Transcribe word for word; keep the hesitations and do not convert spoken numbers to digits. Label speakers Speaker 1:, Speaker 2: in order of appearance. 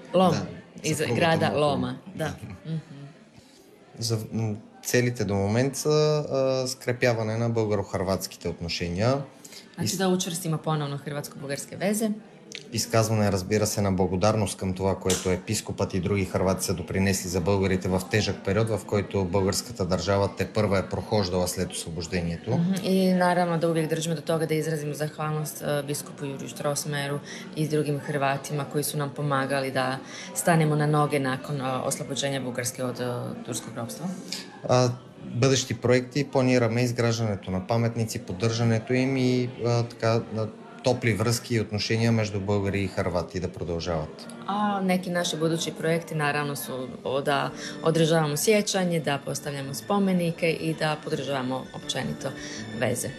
Speaker 1: Лом,
Speaker 2: Да,
Speaker 1: из
Speaker 2: съпругата
Speaker 1: града
Speaker 2: му от
Speaker 1: Лома, да.
Speaker 2: За м, целите до момента са а, скрепяване на българо-хърватските отношения.
Speaker 1: Значи да učvrstimo ponovno hrvatsko-bugarske veze.
Speaker 2: Изказване, разбира се, на благодарност към това, което епископът и други хървати са допринесли за българите в тежък период, в който българската държава тепърва е прохождала след освобождението.
Speaker 1: Mhm. I naravno da uvijek držimo do toga da izrazimo zahvalnost uh, biskupu Juriju Strossmayeru i drugim Hrvatima koji su nam pomagali da stanemo na noge nakon uh, oslobođenja Bugarske od uh, turskog ropstva.
Speaker 2: А, бъдещи проекти планираме изграждането на паметници, поддържането им и а, така на топли връзки и отношения между българи и хървати да продължават.
Speaker 1: A neki naši budući projekti naravno su o, da održavamo sjećanje, da postavljamo spomenike i da podržavamo općenito veze.